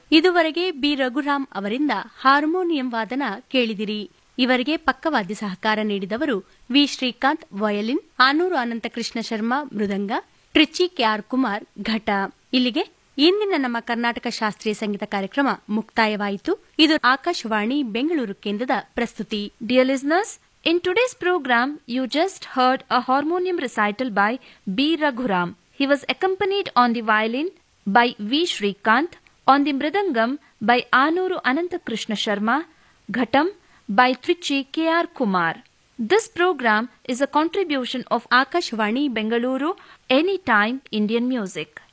ಇದುವರೆಗೆ ಬಿ ರಘುರಾಮ್ ಅವರಿಂದ ಹಾರ್ಮೋನಿಯಂ ವಾದನ ಕೇಳಿದಿರಿ. ಇವರಿಗೆ ಪಕ್ಕವಾದ್ಯ ಸಹಕಾರ ನೀಡಿದವರು ವಿ ಶ್ರೀಕಾಂತ್ ವಯಲಿನ್, ಆನೂರು ಅನಂತಕೃಷ್ಣ ಶರ್ಮಾ ಮೃದಂಗ, ಟ್ರಿಚಿ ಕೆಆರ್ ಕುಮಾರ್ ಘಟ. ಇಲ್ಲಿಗೆ ಇಂದಿನ ನಮ್ಮ ಕರ್ನಾಟಕ ಶಾಸ್ತ್ರೀಯ ಸಂಗೀತ ಕಾರ್ಯಕ್ರಮ ಮುಕ್ತಾಯವಾಯಿತು. ಇದು ಆಕಾಶವಾಣಿ ಬೆಂಗಳೂರು ಕೇಂದ್ರದ ಪ್ರಸ್ತುತಿ. Dear listeners, in today's program, you just heard a harmonium recital by B. Raghuram. He was accompanied on the violin by V. Shrikant, on the mridangam by Anuru Anantakrishna Sharma, Ghatam by Trichy K.R. Kumar. This program is a contribution of Akashvani Bengaluru, Anytime Indian Music.